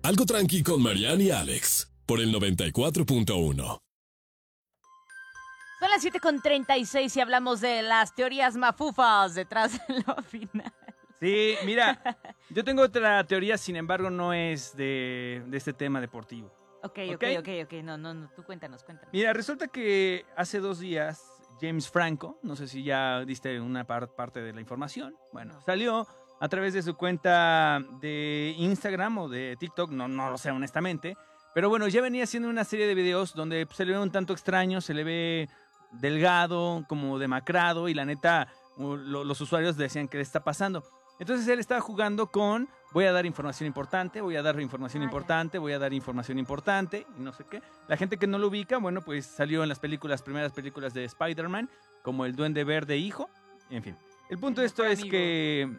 Algo Tranqui con Marianne y Alex, por el 94.1. Son las 7:36 y hablamos de las teorías mafufas detrás de lo final. Sí, mira, yo tengo otra teoría, sin embargo, no es de este tema deportivo. Ok. No, tú cuéntanos. Mira, resulta que hace 2 días, James Franco, no sé si ya diste una parte de la información, bueno, salió a través de su cuenta de Instagram o de TikTok, no lo sé honestamente, pero bueno, ya venía haciendo una serie de videos donde se le ve un tanto extraño, se le ve delgado, como demacrado, y la neta, los usuarios decían que le está pasando. Entonces él estaba jugando con, voy a dar información importante, voy a dar información importante, y no sé qué. La gente que no lo ubica, bueno, pues salió en las primeras películas de Spider-Man, como el Duende Verde hijo, en fin. El punto de esto es que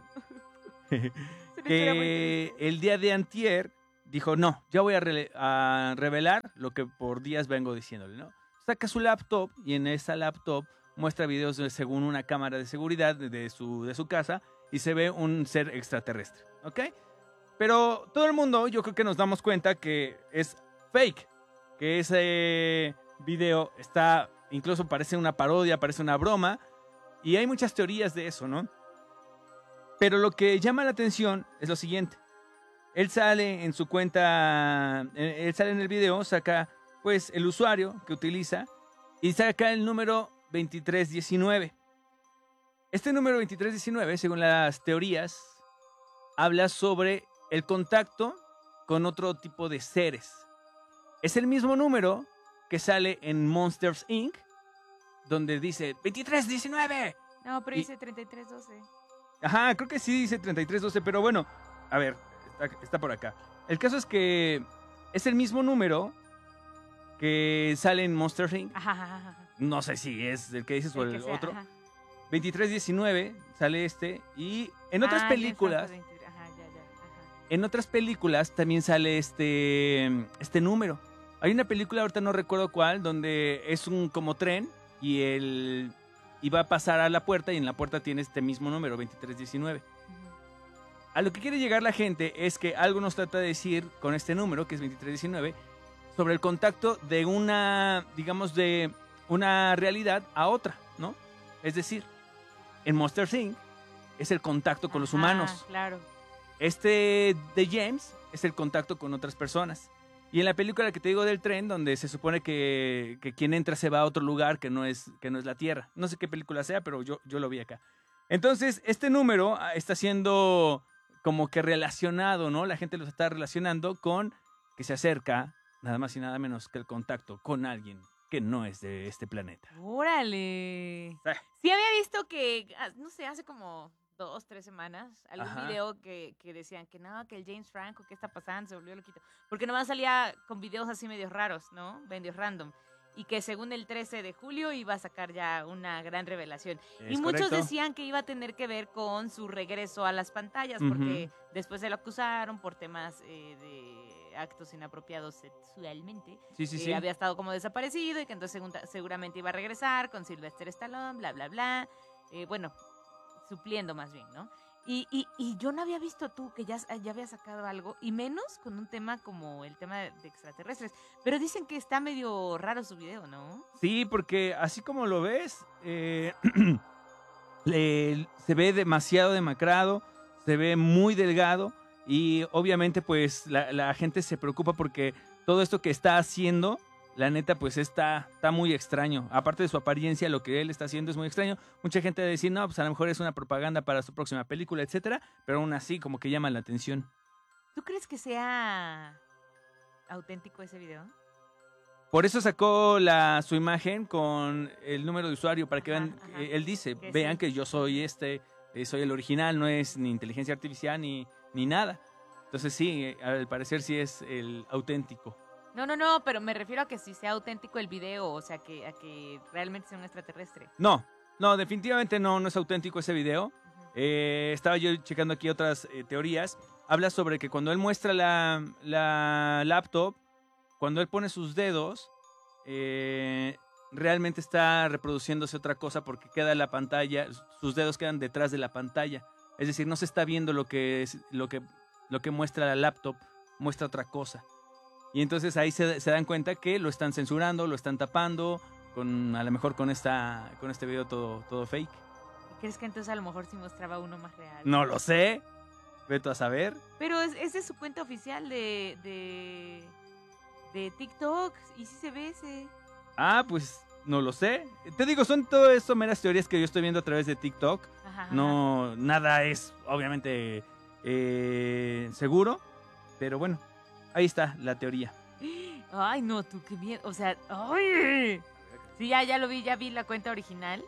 el día de antier dijo, no, ya voy a revelar lo que por días vengo diciéndole, ¿no? Saca su laptop y en esa laptop muestra videos según una cámara de seguridad de su casa y se ve un ser extraterrestre, ¿ok? Pero todo el mundo, yo creo que nos damos cuenta que es fake, que ese video incluso parece una parodia, parece una broma, y hay muchas teorías de eso, ¿no? Pero lo que llama la atención es lo siguiente. Él sale en su cuenta, él sale en el video, saca pues el usuario que utiliza y saca el número 2319. Este número 2319, según las teorías, habla sobre el contacto con otro tipo de seres. Es el mismo número que sale en Monsters, Inc., donde dice 2319. No, pero dice 3312. Ajá, creo que sí dice 3312, pero bueno, a ver, está por acá. El caso es que es el mismo número que sale en Monsters, Inc. Ajá. No sé si es el que dices o el otro. Ajá. 2319 sale y en otras películas, en otras películas también sale este número. Hay una película, ahorita no recuerdo cuál, donde es un como tren y va a pasar a la puerta y en la puerta tiene este mismo número, 2319. A lo que quiere llegar la gente es que algo nos trata de decir con este número, que es 2319, sobre el contacto de una realidad a otra, ¿no? Es decir, en Monster Inc. es el contacto con los humanos. Claro. Este de James es el contacto con otras personas. Y en la película que te digo del tren, donde se supone que quien entra se va a otro lugar que no es la Tierra. No sé qué película sea, pero yo lo vi acá. Entonces, este número está siendo como que relacionado, ¿no? La gente lo está relacionando con que se acerca nada más y nada menos que el contacto con alguien que no es de este planeta. ¡Órale! Sí había visto que, no sé, hace como 2, 3 semanas, algún video que decían que no, que el James Franco, ¿qué está pasando? Se volvió loquito. Porque nomás salía con videos así medios raros, ¿no? Medios random. Y que según el 13 de julio iba a sacar ya una gran revelación. Y muchos decían que iba a tener que ver con su regreso a las pantallas, porque después se lo acusaron por temas de actos inapropiados sexualmente. Sí. Había estado como desaparecido y que entonces seguramente iba a regresar con Sylvester Stallone, bla, bla, bla. Bueno, supliendo más bien, ¿no? Y yo no había visto tú que ya había sacado algo, y menos con un tema como el tema de extraterrestres. Pero dicen que está medio raro su video, ¿no? Sí, porque así como lo ves, se ve demasiado demacrado, se ve muy delgado y obviamente pues la gente se preocupa porque todo esto que está haciendo, la neta, pues está muy extraño. Aparte de su apariencia, lo que él está haciendo es muy extraño. Mucha gente va a decir, no, pues a lo mejor es una propaganda para su próxima película, etcétera. Pero aún así, como que llama la atención. ¿Tú crees que sea auténtico ese video? Por eso sacó su imagen con el número de usuario, para que vean, él dice, vean que yo soy soy el original, no es ni inteligencia artificial ni nada. Entonces sí, al parecer sí es el auténtico. No, pero me refiero a que sí sea auténtico el video, o sea, a que realmente sea un extraterrestre. No, definitivamente no es auténtico ese video. Estaba yo checando aquí otras teorías. Habla sobre que cuando él muestra la laptop, cuando él pone sus dedos, realmente está reproduciéndose otra cosa porque queda la pantalla, sus dedos quedan detrás de la pantalla. Es decir, no se está viendo lo que muestra la laptop muestra otra cosa. Y entonces ahí se dan cuenta que lo están censurando, lo están tapando, a lo mejor con este video todo fake. ¿Crees que entonces a lo mejor sí mostraba uno más real? No lo sé. Vete a saber. Pero es de su cuenta oficial de TikTok. ¿Y si se ve ese? Ah, pues no lo sé. Te digo, son todo esto meras teorías que yo estoy viendo a través de TikTok. Ajá. No, nada es obviamente seguro. Pero bueno, ahí está la teoría. Ay, no, tú, qué bien. O sea, ¡ay! Sí, ya lo vi, ya vi la cuenta original.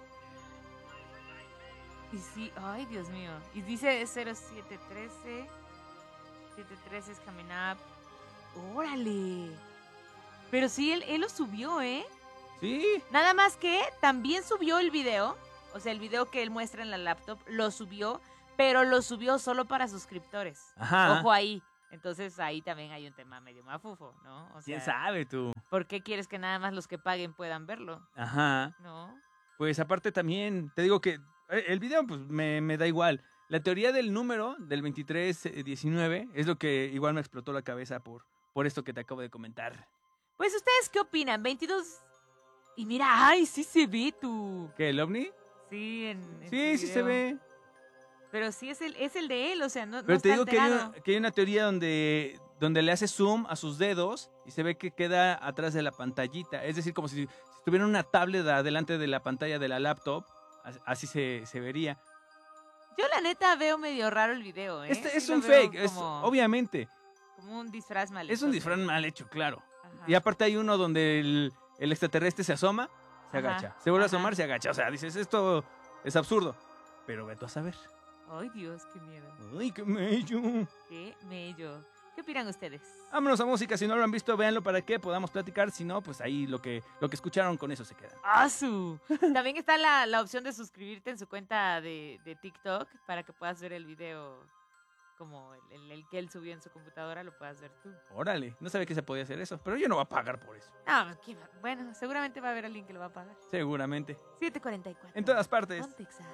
Y sí, ay, Dios mío. Y dice 0713. 713 es coming up. ¡Órale! Pero sí, él lo subió, ¿eh? Sí. Nada más que también subió el video. O sea, el video que él muestra en la laptop lo subió, pero lo subió solo para suscriptores. Ajá. Ojo ahí. Entonces ahí también hay un tema medio mafufo, ¿no? O sea, ¿quién sabe tú? ¿por qué quieres que nada más los que paguen puedan verlo? Ajá. ¿No? Pues aparte también, te digo que el video pues me da igual. La teoría del número, del 2319, es lo que igual me explotó la cabeza por esto que te acabo de comentar. Pues, ¿ustedes qué opinan? 22... Y mira, ¡ay, sí se ve tú! ¿Qué, el ovni? Sí, Sí, sí se ve. Pero sí es el de él, o sea, no Pero te está digo que alterado. hay una teoría donde le hace zoom a sus dedos y se ve que queda atrás de la pantallita. Es decir, como si tuviera una tablet delante de la pantalla de la laptop. Así se vería. Yo la neta veo medio raro el video, ¿eh? Es Sí un lo veo fake, obviamente. como un disfraz mal hecho. Es un disfraz mal hecho, claro. Ajá. Y aparte hay uno donde el extraterrestre se asoma, se Ajá, agacha. Se vuelve a ajá. asomar, se agacha. O sea, dices, esto es absurdo. Pero ve tú a saber. Ay, Dios, qué miedo. ¡Ay, qué mello! Qué mello. ¿Qué opinan ustedes? Vámonos a música. Si no lo han visto, véanlo para que podamos platicar. Si no, pues ahí lo que escucharon con eso se queda. ¡Asu! También está la opción de suscribirte en su cuenta de TikTok para que puedas ver el video como el que él subió en su computadora, lo puedas ver tú. Órale, no sabía que se podía hacer eso, pero yo no voy a pagar por eso. No, bueno, seguramente va a haber alguien que lo va a pagar. Seguramente. 7:44. En todas partes. Ponte Exa.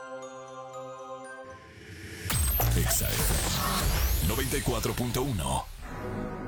Exa FM 94.1